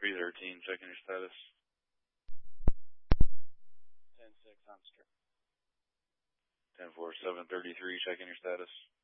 313, checking your status. 10-6 on strip. 10-4, 733, checking your status.